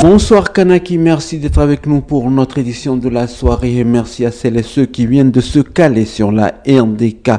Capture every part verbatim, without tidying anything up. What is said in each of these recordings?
Bonsoir Kanaki, merci d'être avec nous pour notre édition de la soirée et merci à celles et ceux qui viennent de se caler sur la R D K.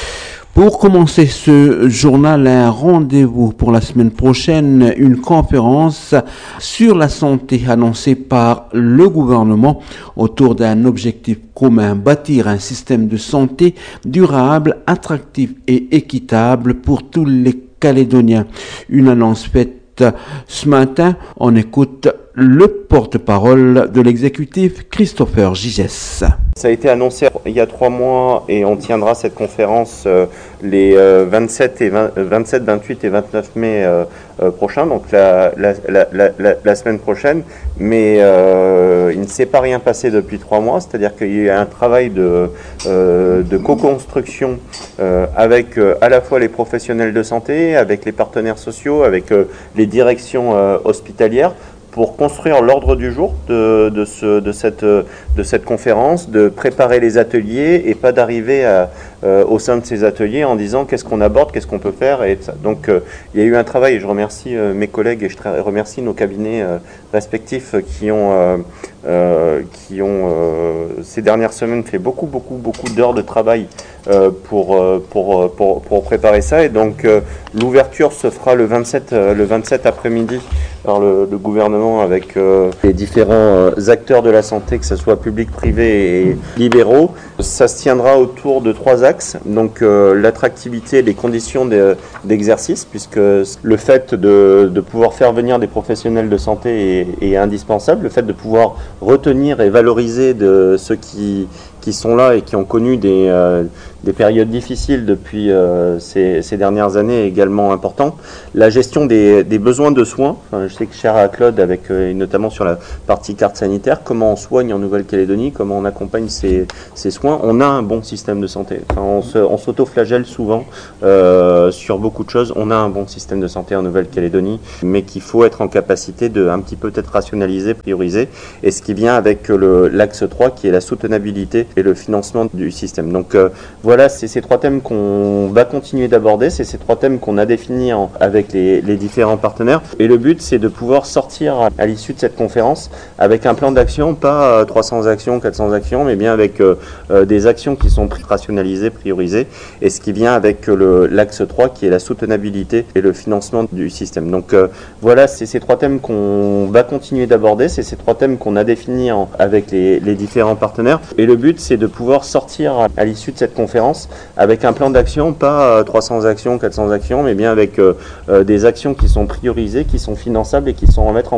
Pour commencer ce journal, un rendez-vous pour la semaine prochaine, une conférence sur la santé annoncée par le gouvernement autour d'un objectif commun, bâtir un système de santé durable, attractif et équitable pour tous les Calédoniens. Une annonce faite ce matin. On écoute le porte-parole de l'exécutif, Christopher Gigès. Ça a été annoncé il y a trois mois et on tiendra cette conférence euh, les euh, vingt-sept, et vingt, vingt-sept, vingt-huit et vingt-neuf mai euh, euh, prochains, donc la, la, la, la, la semaine prochaine. Mais euh, il ne s'est pas rien passé depuis trois mois, c'est-à-dire qu'il y a eu un travail de, euh, de co-construction euh, avec euh, à la fois les professionnels de santé, avec les partenaires sociaux, avec euh, les directions euh, hospitalières, pour construire l'ordre du jour de, de, ce, de, cette, de cette conférence, de préparer les ateliers et pas d'arriver à, euh, au sein de ces ateliers en disant qu'est-ce qu'on aborde, qu'est-ce qu'on peut faire. Et ça. Donc euh, il y a eu un travail et je remercie euh, mes collègues et je remercie nos cabinets euh, respectifs qui ont, euh, euh, qui ont euh, ces dernières semaines fait beaucoup, beaucoup, beaucoup d'heures de travail euh, pour, euh, pour, pour, pour préparer ça. Et donc euh, l'ouverture se fera le vingt-sept, euh, le vingt-sept après-midi par le, le gouvernement avec euh, les différents euh, acteurs de la santé, que ce soit public, privé et libéraux. Ça se tiendra autour de trois axes, donc euh, l'attractivité et les conditions de, d'exercice, puisque le fait de, de pouvoir faire venir des professionnels de santé est, est indispensable, le fait de pouvoir retenir et valoriser de ceux qui, qui sont là et qui ont connu des, euh, des périodes difficiles depuis euh, ces, ces dernières années est également important. La gestion des, des besoins de soins, enfin, je sais que cher à Claude, avec, euh, notamment sur la partie carte sanitaire, comment on soigne en Nouvelle-Calédonie, comment on accompagne ces, ces soins. On a un bon système de santé. Enfin, on, se, on s'auto-flagelle souvent euh, sur beaucoup de choses. On a un bon système de santé en Nouvelle-Calédonie, mais qu'il faut être en capacité de un petit peu peut-être rationaliser, prioriser, et ce qui vient avec le, l'axe trois qui est la soutenabilité et le financement du système. Donc euh, voilà, c'est ces trois thèmes qu'on va continuer d'aborder, c'est ces trois thèmes qu'on a définis en, avec les, les différents partenaires. Et le but, c'est de pouvoir sortir à, à l'issue de cette conférence avec un plan d'action, pas euh, trois cents actions, quatre cents actions, mais bien avec euh, euh, des actions qui sont rationalisées, priorisées, et ce qui vient avec le, l'axe trois qui est la soutenabilité et le financement du système. Donc euh, voilà, c'est ces trois thèmes qu'on va continuer d'aborder, c'est ces trois thèmes qu'on a définis en, avec les, les différents partenaires. Et le but, c'est de pouvoir sortir à, à l'issue de cette conférence avec un plan d'action, pas euh, trois cents actions, quatre cents actions, mais bien avec euh, euh, des actions qui sont priorisées, qui sont finançables et qui sont à mettre en